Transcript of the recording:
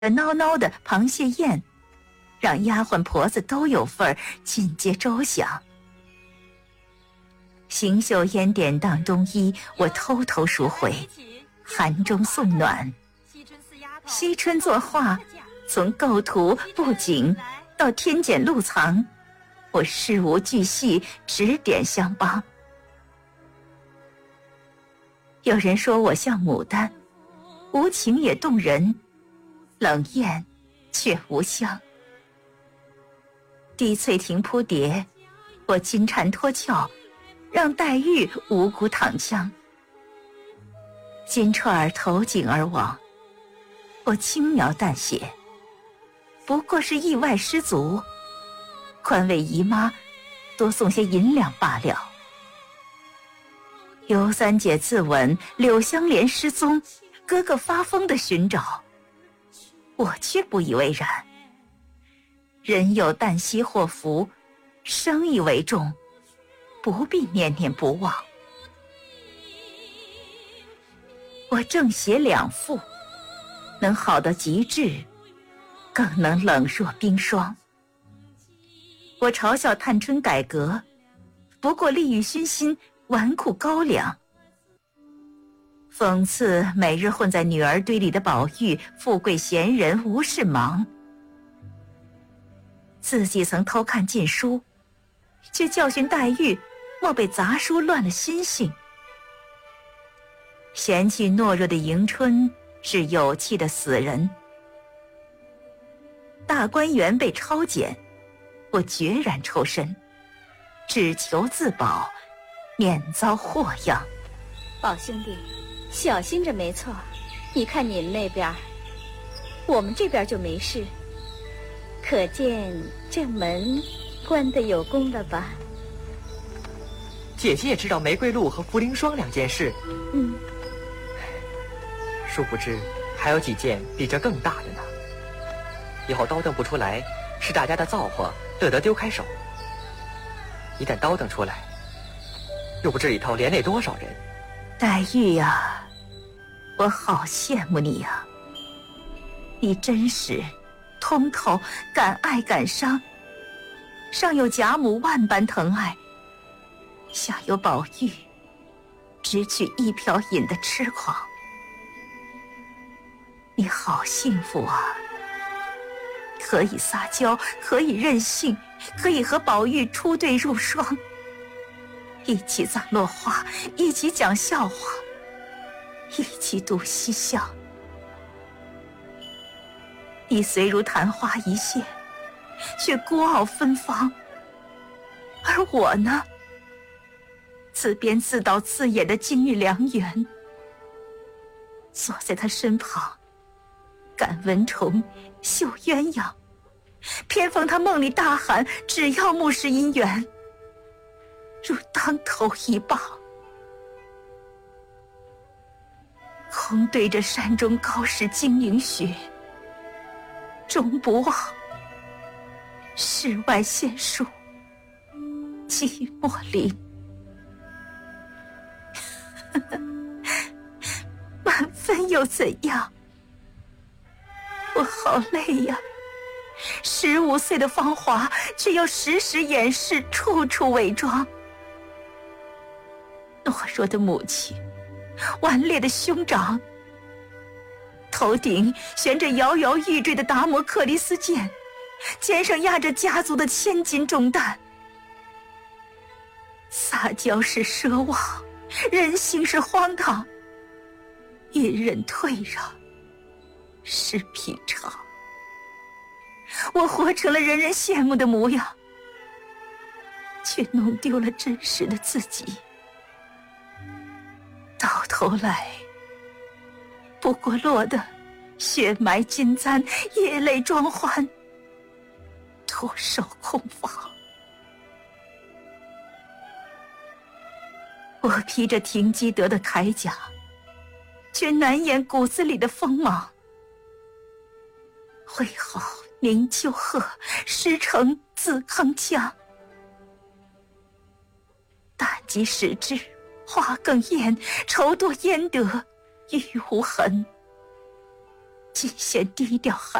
孬孬的螃蟹宴，让丫鬟婆子都有份儿，尽皆周详。邢岫烟典当冬衣，我偷偷赎回，寒中送暖。惜春作画，从构图布景到添减录藏，我事无巨细，指点相帮。有人说我像牡丹，无情也动人，冷艳却无香。滴翠亭扑蝶，我金蝉脱壳，让黛玉无辜躺枪。金钏儿投井而亡，我轻描淡写，不过是意外失足，宽慰姨妈多送些银两罢了。尤三姐自刎，柳湘莲失踪，哥哥发疯的寻找，我却不以为然。人有旦夕祸福，生意为重，不必念念不忘。我正写两副，能好到极致，更能冷若冰霜。我嘲笑探春改革，不过利欲熏心，纨绔高粱。讽刺每日混在女儿堆里的宝玉，富贵闲人无事忙。自己曾偷看禁书，却教训黛玉莫被杂书乱了心性。嫌弃懦弱的迎春是有气的死人。大观园被抄检，我决然抽身，只求自保，免遭祸殃。 宝兄弟，小心着没错，你看你们那边，我们这边就没事，可见这门关得有功了吧？ 姐姐也知道玫瑰露和茯苓霜两件事。殊不知还有几件比这更大的呢。以后叨腾不出来，是大家的造化，乐得丢开手。一旦叨腾出来，又不知里头连累多少人。 黛玉呀，我好羡慕你呀！你真实、通透、敢爱敢伤，上有贾母万般疼爱，下有宝玉只取一瓢饮的痴狂。你好幸福啊！可以撒娇，可以任性，可以和宝玉出对入双，一起葬落花，一起讲笑话，一起读嬉笑。你虽如昙花一现，却孤傲芬芳，而我呢，自编自导自演的金玉良缘，坐在他身旁，赶蚊虫，绣鸳鸯，偏逢他梦里大喊，只要木石姻缘，如当头一棒。空对着山中高士晶莹雪，终不忘世外仙姝寂寞林。满分又怎样？我好累呀！15岁的芳华，却要时时掩饰，处处伪装。懦弱的母亲，顽劣的兄长，头顶悬着摇摇欲坠的达摩克里斯剑，肩上压着家族的千斤重担。撒娇是奢望，任性是荒唐，隐忍退让是平常。我活成了人人羡慕的模样，却弄丢了真实的自己。到头来，不过落得血埋金簪，夜泪装欢，徒守空房。我披着停机德的铠甲，却难掩骨子里的锋芒。挥毫鸣秋鹤，诗成自铿锵。但即使之，花更艳，愁多焉得玉无痕。 尽显低调